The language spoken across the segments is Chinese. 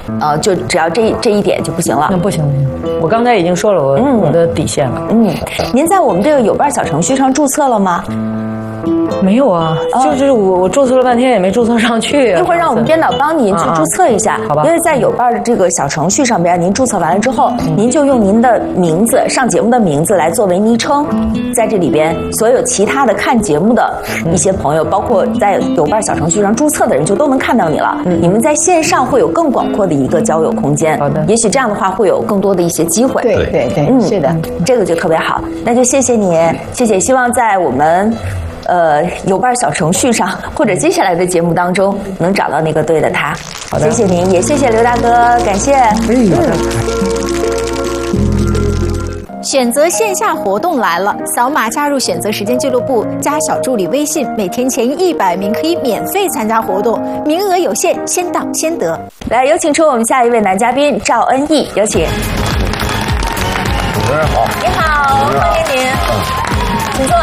就只要这一点就不行了。 那不行，我刚才已经说了我的底线了。 您在我们这个有伴小程序上注册了吗？ 没有啊，就是我注册了半天也没注册上去。 一会儿让我们编导帮您去注册一下， 好吧？ 因为在有伴的这个小程序上边，您注册完了之后，您就用您的名字上节目的名字来作为昵称，在这里边所有其他的看节目的一些朋友，包括在有伴小程序上注册的人，就都能看到你了。你们在线上会有更广阔的一个交友空间。 好的， 也许这样的话会有更多的一些机会。 对，是的， 这个就特别好。那就谢谢你，谢谢。希望在我们有伴小程序上，或者接下来的节目当中，能找到那个对的他。好的，谢谢您，也谢谢刘大哥，感谢。 选择线下活动来了，扫码加入选择时间俱乐部，加小助理微信，每天前100名可以免费参加活动，名额有限，先到先得。 来，有请出我们下一位男嘉宾赵恩义，有请。 主持人好， 你好，欢迎您，请坐。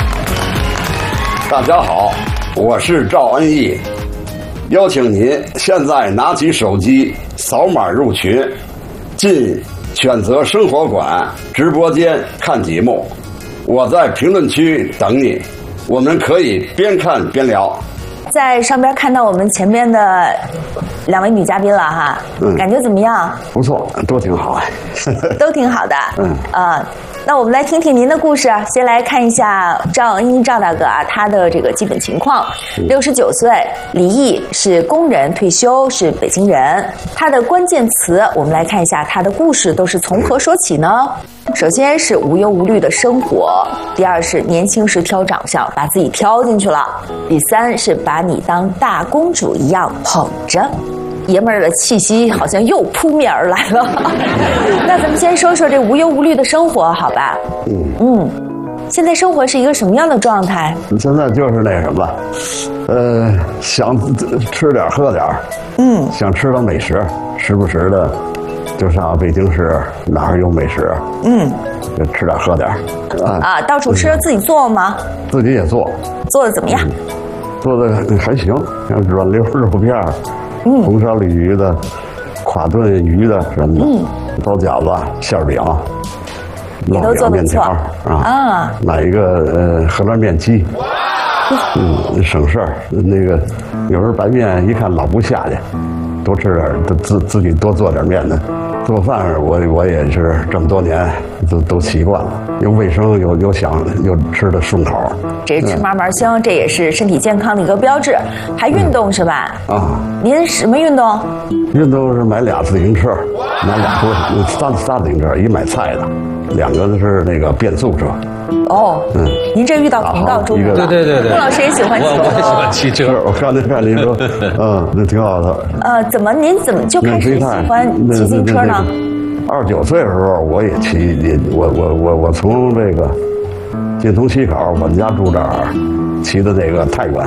大家好，我是赵恩义，邀请您现在拿起手机扫码入群，进选择生活馆直播间看节目，我在评论区等你，我们可以边看边聊。 在上边看到我们前面的2位女嘉宾了哈，感觉怎么样？ 不错，都挺好， 都挺好的。那我们来听听您的故事。先来看一下赵恩义赵大哥啊，他的这个基本情况：69岁，离异，是工人，退休，是北京人。他的关键词，我们来看一下他的故事都是从何说起呢？首先是无忧无虑的生活，第二是年轻时挑长相，把自己挑进去了，第三是把你当大公主一样捧着。爷们儿的气息好像又扑面而来了。那咱们先说说这无忧无虑的生活，好吧？现在生活是一个什么样的状态？ 现在就是那什么，想吃点喝点，想吃点美食，时不时的就上北京市哪儿有美食，就吃点喝点。 到处吃自己做吗？ 自己也做。 做的怎么样？ 做的还行，像软溜肉片。红烧鲤鱼的，垮炖鱼的什么的，包饺子、馅饼、烙饼、面条买一个荷兰面鸡，省事儿。那个有时候白面一看老不下去，多吃点，自己多做点面的。做饭我也是这么多年都习惯了，又卫生又想又吃的顺口。 这吃嘛嘛香，这也是身体健康的一个标志。还运动是吧？您什么运动？ 运动是买俩自行车，买俩仨自行车，一买菜的，2个是那个变速车。 您这遇到同道中人了。 对， 穆老师也喜欢骑车。 我也喜欢骑车。 我看您说，那挺好的。 您怎么就开始喜欢骑自行车呢 ？29岁的时候我也骑，我从这个晋潼西口，我们家住这儿，骑的那个太原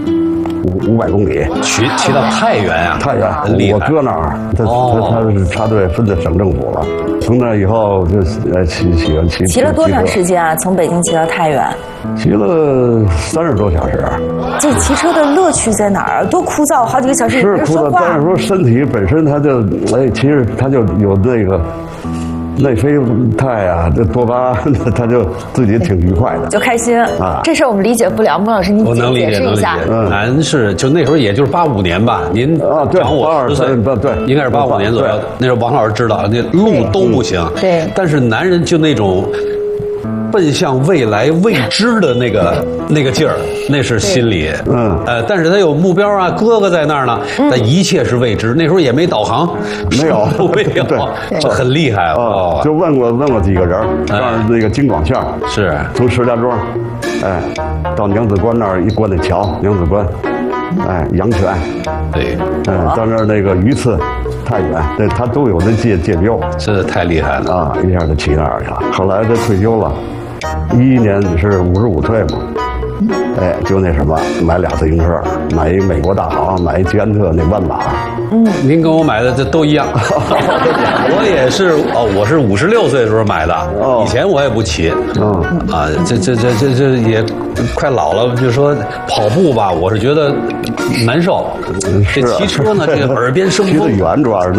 ，500公里， 骑到太原啊！ 太原，我哥那儿，他是插队分在省政府了。从那以后就喜欢骑。 骑了多长时间啊？从北京骑到太原？ 骑了30多小时。 这骑车的乐趣在哪儿？多枯燥，好几个小时是枯燥，但是说身体本身它就其实它就有那个内啡肽啊，这多巴胺，他就自己挺愉快的， 就开心啊。这事儿我们理解不了，穆老师您解释一下。 咱是就那时候也就是85年吧，您长我10岁， 对， 应该是85年左右。那时候王老师知道，那路都不行， 对。 但是男人就那种奔向未来未知的那个劲儿，那是心里，但是他有目标啊，哥哥在那儿呢，但一切是未知。那时候也没导航， 没有， 这很厉害哦。 就问过几个人，让那个京广线是从石家庄，到娘子关那儿一过那桥，娘子关，阳泉， 对， 到那儿那个榆次。太远，对他都有那界标， 真的太厉害了啊！一下就骑那儿去了。后来他退休了，11年是55退嘛，就那什么，买俩自行车，买一美国大行，买一捷安特那弯把。 您跟我买的这都一样，我也是我是56岁的时候买的，以前我也不骑，这也快老了，就说跑步吧，我是觉得难受，这骑车呢，这个耳边生风， 骑得远主要是。